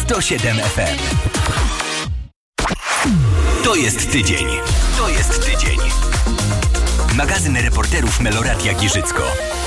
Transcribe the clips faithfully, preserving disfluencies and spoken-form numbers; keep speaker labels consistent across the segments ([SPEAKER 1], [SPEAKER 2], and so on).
[SPEAKER 1] sto siedem F M. To jest tydzień. To jest tydzień. Magazyn reporterów Meloradia Giżycko.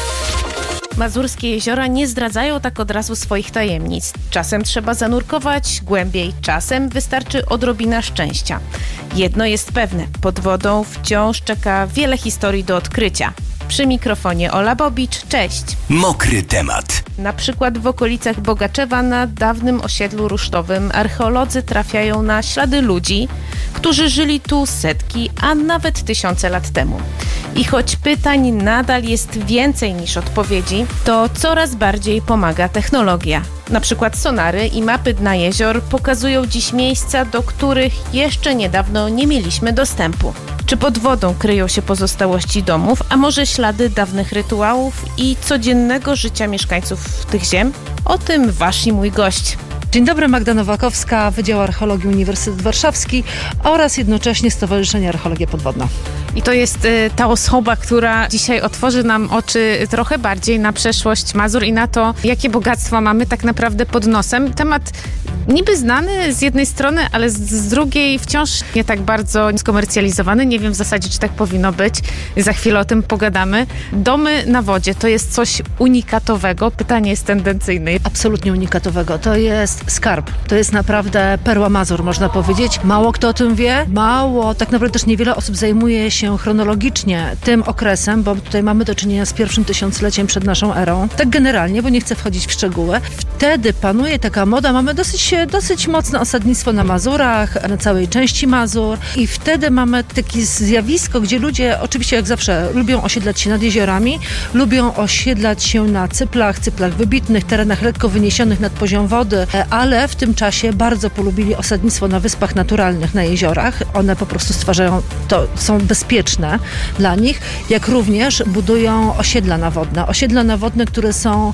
[SPEAKER 2] Mazurskie jeziora nie zdradzają tak od razu swoich tajemnic. Czasem trzeba zanurkować głębiej, czasem wystarczy odrobina szczęścia. Jedno jest pewne, pod wodą wciąż czeka wiele historii do odkrycia. Przy mikrofonie Ola Bobicz, cześć.
[SPEAKER 1] Mokry temat.
[SPEAKER 2] Na przykład w okolicach Bogaczewa na dawnym osiedlu rusztowym archeolodzy trafiają na ślady ludzi, którzy żyli tu setki, a nawet tysiące lat temu. I choć pytań nadal jest więcej niż odpowiedzi, to coraz bardziej pomaga technologia. Na przykład sonary i mapy dna jezior pokazują dziś miejsca, do których jeszcze niedawno nie mieliśmy dostępu. Czy pod wodą kryją się pozostałości domów, a może ślady dawnych rytuałów i codziennego życia mieszkańców tych ziem? O tym wasz i mój gość.
[SPEAKER 3] Dzień dobry, Magda Nowakowska, Wydział Archeologii Uniwersytet Warszawski oraz jednocześnie Stowarzyszenie Archeologia Podwodna.
[SPEAKER 2] I to jest y, ta osoba, która dzisiaj otworzy nam oczy trochę bardziej na przeszłość Mazur i na to, jakie bogactwa mamy tak naprawdę pod nosem. Temat niby znany z jednej strony, ale z, z drugiej wciąż nie tak bardzo skomercjalizowany. Nie wiem w zasadzie, czy tak powinno być. Za chwilę o tym pogadamy. Domy na wodzie to jest coś unikatowego. Pytanie jest tendencyjne.
[SPEAKER 3] Absolutnie unikatowego. To jest skarb. To jest naprawdę perła Mazur, można powiedzieć. Mało kto o tym wie. Mało, tak naprawdę też niewiele osób zajmuje się chronologicznie tym okresem, bo tutaj mamy do czynienia z pierwszym tysiącleciem przed naszą erą. Tak generalnie, bo nie chcę wchodzić w szczegóły. Wtedy panuje taka moda. Mamy dosyć, dosyć mocne osadnictwo na Mazurach, na całej części Mazur i wtedy mamy takie zjawisko, gdzie ludzie oczywiście jak zawsze lubią osiedlać się nad jeziorami, lubią osiedlać się na cyplach, cyplach wybitnych, terenach lekko wyniesionych nad poziom wody, ale w tym czasie bardzo polubili osadnictwo na wyspach naturalnych, na jeziorach. One po prostu stwarzają, to są bezpieczne dla nich, jak również budują osiedla nawodne. Osiedla nawodne, które są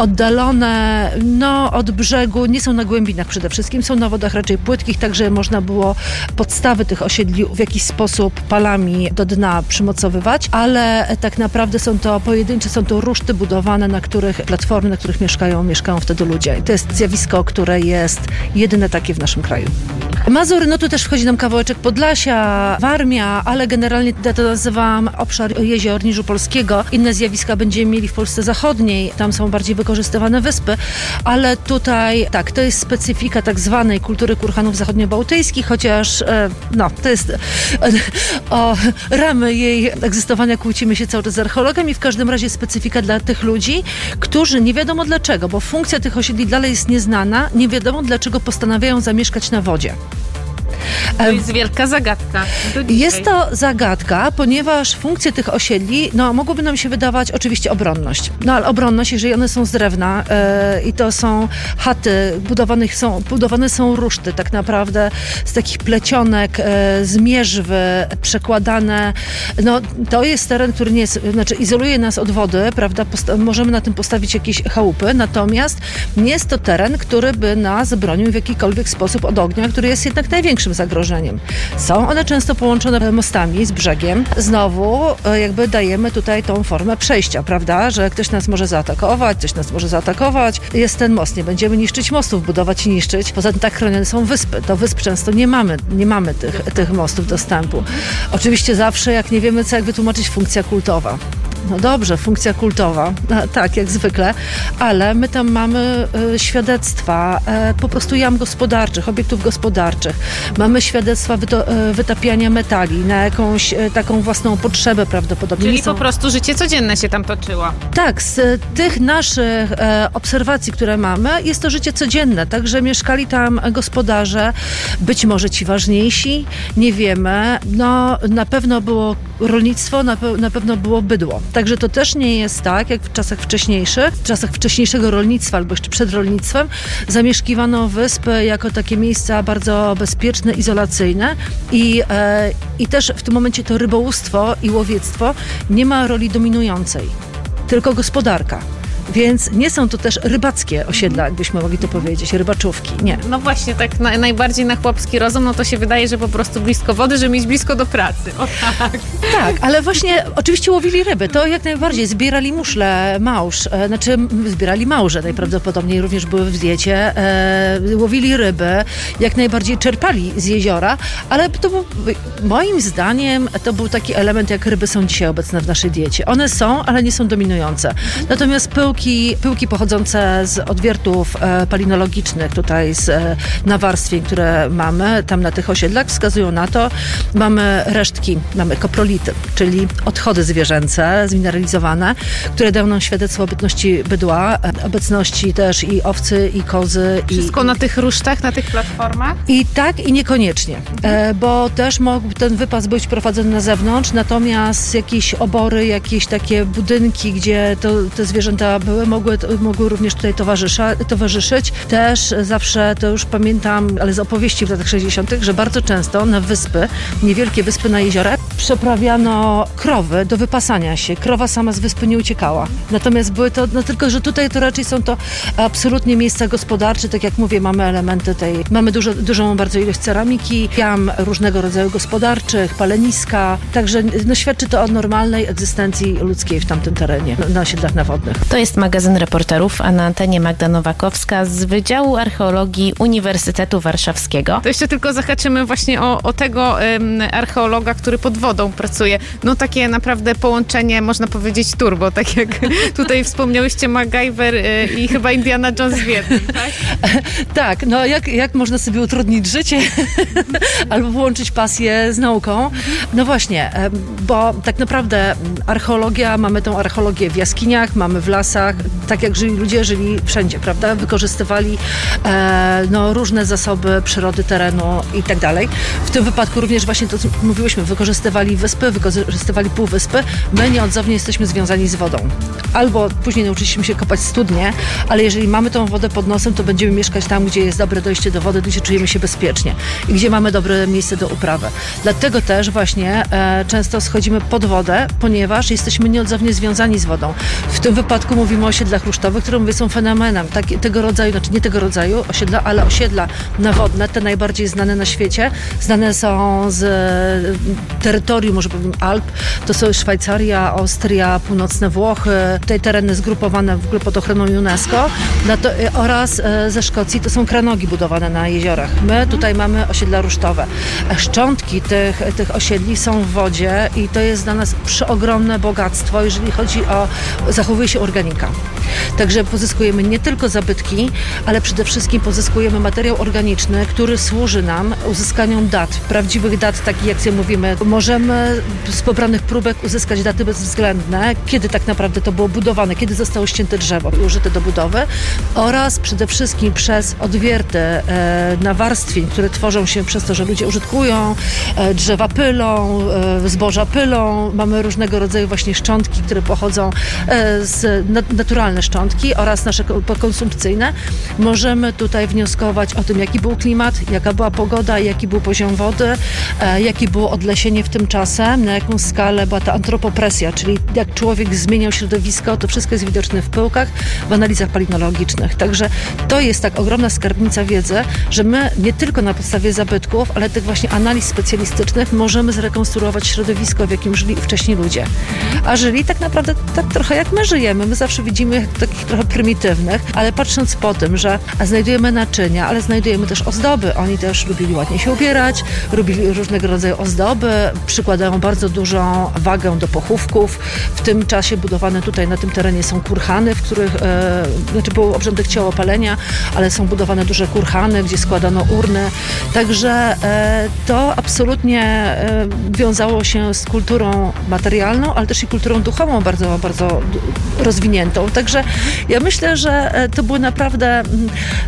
[SPEAKER 3] oddalone no, od brzegu, nie są na głębinach przede wszystkim, są na wodach raczej płytkich, także można było podstawy tych osiedli w jakiś sposób palami do dna przymocowywać, ale tak naprawdę są to pojedyncze, są to ruszty budowane, na których platformy, na których mieszkają, mieszkają wtedy ludzie. I to jest zjawisko, które jest jedyne takie w naszym kraju. Mazury, no tu też wchodzi nam kawałeczek Podlasia, Warmia, ale generalnie ja to nazywam obszar jezior Niżu Polskiego. Inne zjawiska będziemy mieli w Polsce Zachodniej, tam są bardziej wykorzystywane wyspy, ale tutaj tak, to jest specyfika tak zwanej kultury kurhanów zachodniobałtyckich, chociaż no, to jest o ramy jej egzystowania kłócimy się cały czas z archeologami, w każdym razie specyfika dla tych ludzi, którzy nie wiadomo dlaczego, bo funkcja tych osiedli dalej jest nieznana, nie wiadomo dlaczego postanawiają zamieszkać na wodzie.
[SPEAKER 2] To jest wielka zagadka.
[SPEAKER 3] Jest to zagadka, ponieważ funkcje tych osiedli, no mogłoby nam się wydawać oczywiście obronność. No ale obronność, jeżeli one są z drewna yy, i to są chaty, budowanych są, budowane są ruszty tak naprawdę z takich plecionek, yy, z mierzwy, przekładane. No to jest teren, który nie jest, znaczy izoluje nas od wody, prawda? Posta- możemy na tym postawić jakieś chałupy, natomiast nie jest to teren, który by nas bronił w jakikolwiek sposób od ognia, który jest jednak największym zagrożeniem. Są one często połączone mostami z brzegiem. Znowu jakby dajemy tutaj tą formę przejścia, prawda, że ktoś nas może zaatakować, ktoś nas może zaatakować. Jest ten most, nie będziemy niszczyć mostów, budować i niszczyć. Poza tym tak chronione są wyspy. Do wysp często nie mamy, nie mamy tych, tych mostów dostępu. Oczywiście zawsze, jak nie wiemy co, jak wytłumaczyć funkcja kultowa. No dobrze, funkcja kultowa, tak, jak zwykle, ale my tam mamy y, świadectwa y, po prostu jam gospodarczych, obiektów gospodarczych. Mamy świadectwa wyto, y, wytapiania metali na jakąś y, taką własną potrzebę prawdopodobnie.
[SPEAKER 2] Czyli
[SPEAKER 3] są...
[SPEAKER 2] po prostu życie codzienne się tam toczyło.
[SPEAKER 3] Tak, z y, tych naszych y, obserwacji, które mamy, jest to życie codzienne, także mieszkali tam gospodarze, być może ci ważniejsi, nie wiemy, no na pewno było rolnictwo, na, pe- na pewno było bydło. Także to też nie jest tak, jak w czasach wcześniejszych, w czasach wcześniejszego rolnictwa albo jeszcze przed rolnictwem, zamieszkiwano wyspy jako takie miejsca bardzo bezpieczne, izolacyjne i, e, i też w tym momencie to rybołówstwo i łowiectwo nie ma roli dominującej, tylko gospodarka. Więc nie są to też rybackie osiedla, jakbyśmy mogli to powiedzieć, rybaczówki, nie.
[SPEAKER 2] No właśnie, tak na, najbardziej na chłopski rozum, no to się wydaje, że po prostu blisko wody, żeby mieć blisko do pracy. O tak.
[SPEAKER 3] Tak, ale właśnie oczywiście łowili ryby, to jak najbardziej. Zbierali muszle, małż, e, znaczy zbierali małże najprawdopodobniej, również były w diecie, e, łowili ryby, jak najbardziej czerpali z jeziora, ale to był, moim zdaniem to był taki element, jak ryby są dzisiaj obecne w naszej diecie. One są, ale nie są dominujące. Natomiast pyłki, pyłki pochodzące z odwiertów e, palinologicznych, tutaj z e, nawarstwień, które mamy tam na tych osiedlach, wskazują na to, mamy resztki, mamy koprolity, czyli odchody zwierzęce, zmineralizowane, które dają nam świadectwo o bytności bydła, obecności też i owcy, i kozy.
[SPEAKER 2] Wszystko
[SPEAKER 3] i,
[SPEAKER 2] na tych rusztach, na tych platformach?
[SPEAKER 3] I tak, i niekoniecznie, e, bo też mógł ten wypas być prowadzony na zewnątrz, natomiast jakieś obory, jakieś takie budynki, gdzie to, te zwierzęta były, mogły, mogły również tutaj towarzysza, towarzyszyć. Też zawsze, to już pamiętam, ale z opowieści w latach sześćdziesiątych, że bardzo często na wyspy, niewielkie wyspy na jeziorach, przeprawiano krowy do wypasania się. Krowa sama z wyspy nie uciekała. Natomiast były to, no tylko, że tutaj to raczej są to absolutnie miejsca gospodarcze, tak jak mówię, mamy elementy tej, mamy dużo, dużą bardzo ilość ceramiki, jam różnego rodzaju gospodarczych, paleniska, także no, świadczy to o normalnej egzystencji ludzkiej w tamtym terenie, na osiedlach nawodnych.
[SPEAKER 2] To jest magazyn Reporterów, a na antenie Magda Nowakowska z Wydziału Archeologii Uniwersytetu Warszawskiego. To jeszcze tylko zahaczymy właśnie o, o tego ym, archeologa, który pod wodą pracuje. No takie naprawdę połączenie, można powiedzieć, turbo, tak jak tutaj wspomniałyście, MacGyver y, i chyba Indiana Jones w jednym, tak?
[SPEAKER 3] Tak, no jak, jak można sobie utrudnić życie albo połączyć pasję z nauką? No właśnie, bo tak naprawdę archeologia, mamy tą archeologię w jaskiniach, mamy w lasach, tak jak żyli ludzie, żyli wszędzie, prawda? Wykorzystywali e, no, różne zasoby przyrody, terenu i tak dalej. W tym wypadku również właśnie to, co mówiłyśmy, wykorzystywali wyspy, wykorzystywali półwyspy. My nieodzownie jesteśmy związani z wodą. Albo później nauczyliśmy się kopać studnie, ale jeżeli mamy tą wodę pod nosem, to będziemy mieszkać tam, gdzie jest dobre dojście do wody, gdzie czujemy się bezpiecznie i gdzie mamy dobre miejsce do uprawy. Dlatego też właśnie e, często schodzimy pod wodę, ponieważ jesteśmy nieodzownie związani z wodą. W tym wypadku mówimy o osiedlach rusztowych, które mówię są fenomenem tak, tego rodzaju, znaczy nie tego rodzaju osiedla, ale osiedla nawodne, te najbardziej znane na świecie. Znane są z terytorium, może powiem, Alp. To są Szwajcaria, Austria, północne Włochy, te tereny zgrupowane w ogóle pod ochroną UNESCO na to, oraz ze Szkocji to są kranogi budowane na jeziorach. My tutaj mamy osiedla rusztowe. Szczątki tych, tych osiedli są w wodzie i to jest dla nas przeogromne bogactwo, jeżeli chodzi o zachowuje się organika. Także pozyskujemy nie tylko zabytki, ale przede wszystkim pozyskujemy materiał organiczny, który służy nam uzyskaniu dat, prawdziwych dat, takich jak sobie mówimy. Możemy z pobranych próbek uzyskać daty bezwzględne, kiedy tak naprawdę to było budowane, kiedy zostało ścięte drzewo i użyte do budowy oraz przede wszystkim przez odwierty e, nawarstwień, które tworzą się przez to, że ludzie użytkują, e, drzewa pylą, e, zboża pylą. Mamy różnego rodzaju właśnie szczątki, które pochodzą e, z nat- naturalne szczątki oraz nasze konsumpcyjne. Możemy tutaj wnioskować o tym, jaki był klimat, jaka była pogoda, jaki był poziom wody, e, jakie było odlesienie w tym czasem, na jaką skalę była ta antropopresja, czyli jak człowiek zmieniał środowisko, to wszystko jest widoczne w pyłkach, w analizach palinologicznych. Także to jest tak ogromna skarbnica wiedzy, że my nie tylko na podstawie zabytków, ale tych właśnie analiz specjalistycznych możemy zrekonstruować środowisko, w jakim żyli wcześniej ludzie. A żyli tak naprawdę tak trochę jak my żyjemy. My zawsze widzimy takich trochę prymitywnych, ale patrząc po tym, że znajdujemy naczynia, ale znajdujemy też ozdoby. Oni też lubili ładnie się ubierać, robili różnego rodzaju ozdoby, przykładają bardzo dużą wagę do pochówków. W tym czasie budowane tutaj na tym terenie są kurhany, w których, e, znaczy był obrządek ciałopalenia, ale są budowane duże kurhany, gdzie składano urny. Także e, to absolutnie e, wiązało się z kulturą materialną, ale też i kulturą duchową bardzo, bardzo rozwiniętą. Także ja myślę, że to były naprawdę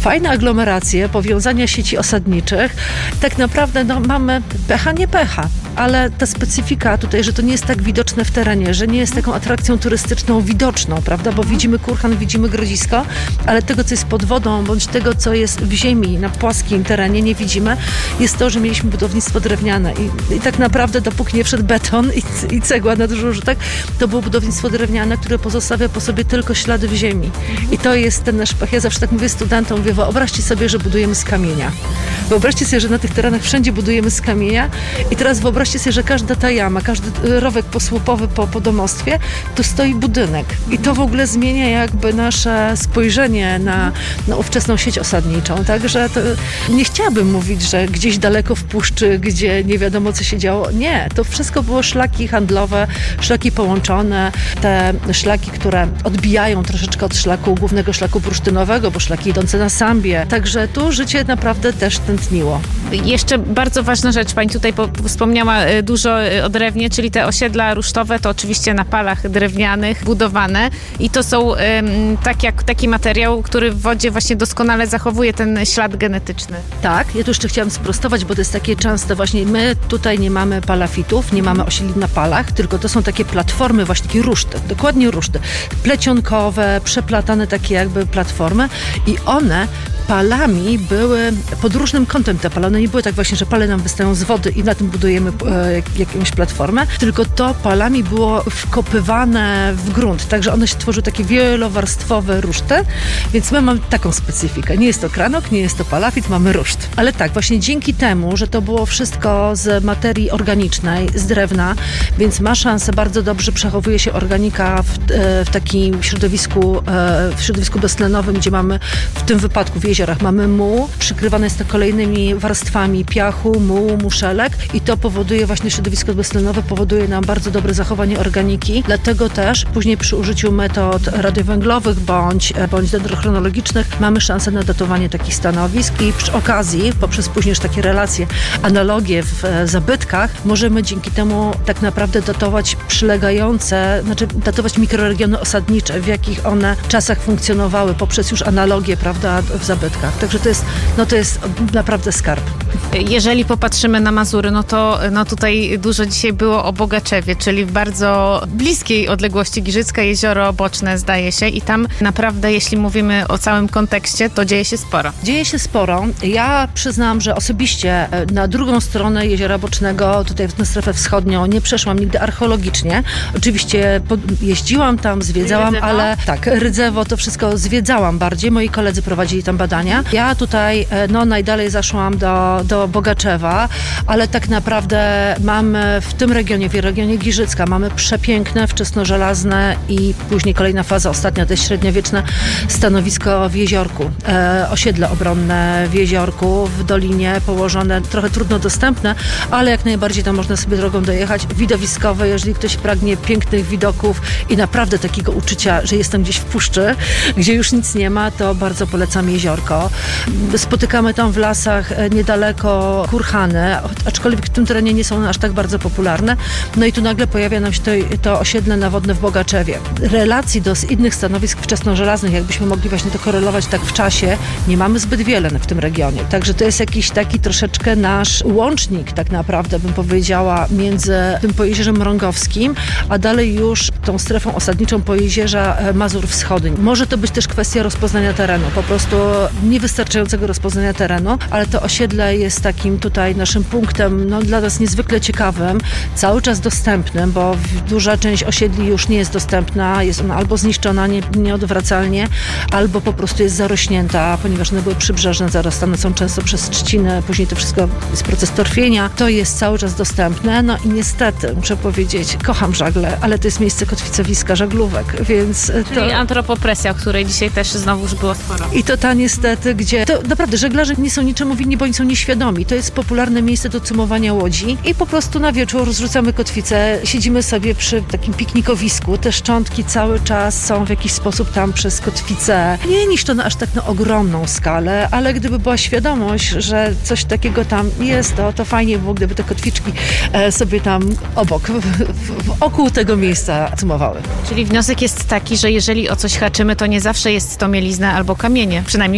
[SPEAKER 3] fajne aglomeracje, powiązania sieci osadniczych. Tak naprawdę no, mamy pecha, nie pecha, ale ta specyfika tutaj, że to nie jest tak widoczne w terenie, że nie jest taką atrakcją turystyczną widoczną, prawda, bo widzimy kurhan, widzimy grodzisko, ale tego, co jest pod wodą, bądź tego, co jest w ziemi, na płaskim terenie, nie widzimy, jest to, że mieliśmy budownictwo drewniane i, i tak naprawdę dopóki nie wszedł beton i, i cegła na dużo rzutach, to było budownictwo drewniane, które pozostawia po sobie tylko ślady w ziemi. I to jest ten nasz pech. Ja zawsze tak mówię studentom, mówię, wyobraźcie sobie, że budujemy z kamienia. Wyobraźcie sobie, że na tych terenach wszędzie budujemy z kamienia i teraz wyobraźcie sobie, że każda ta jama, każdy rowek posłupowy po, po domostwie, to stoi budynek. I to w ogóle zmienia jakby nasze spojrzenie na, na ówczesną sieć osadniczą. Także to nie chciałabym mówić, że gdzieś daleko w puszczy, gdzie nie wiadomo, co się działo. Nie, to wszystko było szlaki handlowe, szlaki połączone, te szlaki, które odbijają troszeczkę od szlaku, głównego szlaku bursztynowego, bo szlaki idące na Sambię. Także tu życie naprawdę też tętniło.
[SPEAKER 2] Jeszcze bardzo ważna rzecz, pani tutaj wspomniała dużo o drewnie, czyli te osiedla rusztowe to oczywiście na palach drewnianych budowane i to są um, tak jak, taki materiał, który w wodzie właśnie doskonale zachowuje ten ślad genetyczny.
[SPEAKER 3] Tak, ja tu jeszcze chciałam sprostować, bo to jest takie częste właśnie, my tutaj nie mamy palafitów, nie mamy osiedli na palach, tylko to są takie platformy, właśnie takie ruszty, dokładnie ruszty, plecionkowe, przeplatane takie jakby platformy i one palami były pod różnym kątem te pale. One nie były tak właśnie, że pale nam wystają z wody i na tym budujemy e, jakąś platformę, tylko to palami było wkopywane w grunt, także one się tworzyły takie wielowarstwowe ruszty, więc my mamy taką specyfikę. Nie jest to kranok, nie jest to palafit, mamy ruszt. Ale tak, właśnie dzięki temu, że to było wszystko z materii organicznej, z drewna, więc ma szansę, bardzo dobrze przechowuje się organika w, w takim środowisku, w środowisku beztlenowym, gdzie mamy w tym wypadku w jeziorach mamy muł, przykrywane jest to kolejnymi warstwami piachu, mułu, muszelek i to powoduje właśnie środowisko beztlenowe, powoduje nam bardzo dobre zachowanie organiki, dlatego też później przy użyciu metod radiowęglowych bądź, bądź dendrochronologicznych mamy szansę na datowanie takich stanowisk i przy okazji, poprzez później już takie relacje, analogie w zabytkach, możemy dzięki temu tak naprawdę datować przylegające, znaczy datować mikroregiony osadnicze, w jakich one czasach funkcjonowały, poprzez już analogie, prawda, w zabytkach. Także to jest, no to jest naprawdę skarb.
[SPEAKER 2] Jeżeli popatrzymy na Mazury, no to no tutaj dużo dzisiaj było o Bogaczewie, czyli w bardzo bliskiej odległości Giżycka, jezioro Boczne zdaje się i tam naprawdę, jeśli mówimy o całym kontekście, to dzieje się sporo.
[SPEAKER 3] Dzieje się sporo. Ja przyznam, że osobiście na drugą stronę jeziora Bocznego, tutaj na strefę wschodnią, nie przeszłam nigdy archeologicznie. Oczywiście jeździłam tam, zwiedzałam, Rydzewo? ale tak, Rydzewo to wszystko zwiedzałam bardziej. Moi koledzy prowadzili tam badania. Ja tutaj no najdalej zaszłam do, do Bogaczewa, ale tak naprawdę mamy w tym regionie, w regionie Giżycka, mamy przepiękne, wczesnożelazne i później kolejna faza, ostatnia, to jest średniowieczne stanowisko w Jeziorku. E, osiedle obronne w Jeziorku, w dolinie położone, trochę trudno dostępne, ale jak najbardziej tam można sobie drogą dojechać. Widowiskowe, jeżeli ktoś pragnie pięknych widoków i naprawdę takiego uczucia, że jestem gdzieś w puszczy, gdzie już nic nie ma, to bardzo polecam Jeziorko. Spotykamy tam w lasach niedaleko kurhany, aczkolwiek w tym terenie nie są aż tak bardzo popularne. No i tu nagle pojawia nam się to, to osiedle nawodne w Bogaczewie. Relacji do innych stanowisk wczesnożelaznych, jakbyśmy mogli właśnie to korelować tak w czasie, nie mamy zbyt wiele w tym regionie. Także to jest jakiś taki troszeczkę nasz łącznik, tak naprawdę bym powiedziała, między tym Pojezierzem Mrągowskim, a dalej już tą strefą osadniczą Pojezierza Mazur Wschodni. Może to być też kwestia rozpoznania terenu, po prostu niewystarczającego rozpoznania terenu, ale to osiedle jest takim tutaj naszym punktem, no dla nas niezwykle ciekawym, cały czas dostępnym, bo duża część osiedli już nie jest dostępna, jest ona albo zniszczona nie, nieodwracalnie, albo po prostu jest zarośnięta, ponieważ one były przybrzeżne, zarastane są często przez trzcinę, później to wszystko jest proces torfienia, to jest cały czas dostępne, no i niestety, muszę powiedzieć, kocham żagle, ale to jest miejsce kotwicowiska żaglówek, więc to...
[SPEAKER 2] Czyli antropopresja, o której dzisiaj też znowu już było sporo.
[SPEAKER 3] I to ta niestety, gdzie... To naprawdę, żeglarze nie są niczemu winni, bo oni są nieświadomi. To jest popularne miejsce do cumowania łodzi i po prostu na wieczór zrzucamy kotwicę, siedzimy sobie przy takim piknikowisku, te szczątki cały czas są w jakiś sposób tam przez kotwicę nie niszczone aż tak na ogromną skalę, ale gdyby była świadomość, że coś takiego tam jest, to, to fajnie było, gdyby te kotwiczki e, sobie tam obok, w, w, wokół tego miejsca cumowały.
[SPEAKER 2] Czyli wniosek jest taki, że jeżeli o coś haczymy, to nie zawsze jest to mielizna albo kamienie, przynajmniej w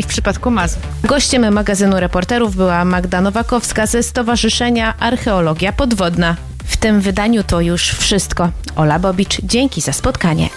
[SPEAKER 2] w przypadku Mazur. Gościem magazynu Reporterów była Magda Nowakowska ze Stowarzyszenia Archeologia Podwodna. W tym wydaniu to już wszystko. Ola Bobicz, dzięki za spotkanie.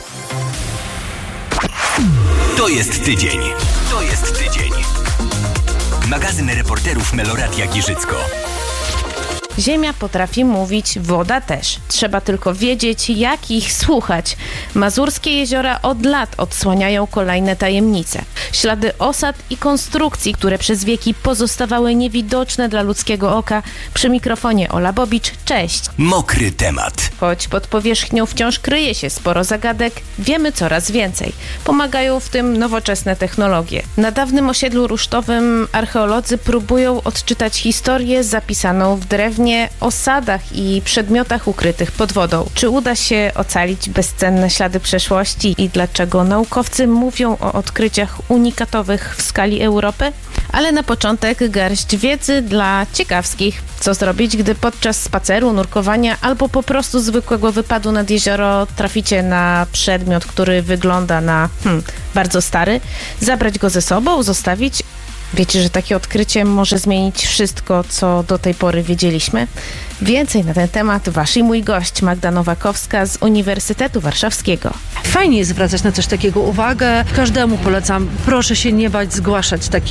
[SPEAKER 1] To jest tydzień. To jest tydzień. Magazyn Reporterów Meloradia Giżycko.
[SPEAKER 2] Ziemia potrafi mówić, woda też. Trzeba tylko wiedzieć, jak ich słuchać. Mazurskie jeziora od lat odsłaniają kolejne tajemnice. Ślady osad i konstrukcji, które przez wieki pozostawały niewidoczne dla ludzkiego oka. Przy mikrofonie Ola Bobicz, cześć.
[SPEAKER 1] Mokry temat.
[SPEAKER 2] Choć pod powierzchnią wciąż kryje się sporo zagadek, wiemy coraz więcej. Pomagają w tym nowoczesne technologie. Na dawnym osiedlu rusztowym archeolodzy próbują odczytać historię zapisaną w drewnie, osadach i przedmiotach ukrytych pod wodą. Czy uda się ocalić bezcenne ślady przeszłości i dlaczego naukowcy mówią o odkryciach unikatowych w skali Europy? Ale na początek garść wiedzy dla ciekawskich. Co zrobić, gdy podczas spaceru, nurkowania albo po prostu zwykłego wypadu nad jezioro traficie na przedmiot, który wygląda na hmm, bardzo stary? Zabrać go ze sobą, zostawić? Wiecie, że takie odkrycie może zmienić wszystko, co do tej pory wiedzieliśmy? Więcej na ten temat wasz i mój gość, Magda Nowakowska z Uniwersytetu Warszawskiego.
[SPEAKER 3] Fajnie jest zwracać na coś takiego uwagę. Każdemu polecam, proszę się nie bać zgłaszać takich